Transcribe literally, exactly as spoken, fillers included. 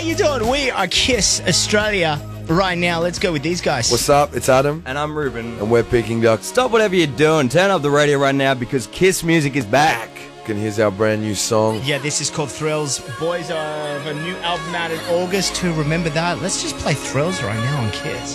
you doing? We are Kiss Australia right now. Let's go with these guys. What's up? It's Adam. And I'm Ruben. And we're Peking Ducks. Stop whatever you're doing. Turn up the radio right now because Kiss music is back. And here's our brand new song. Yeah, this is called Thrills. Boys are have a new album out in August. To remember that, let's just play Thrills right now on Kiss.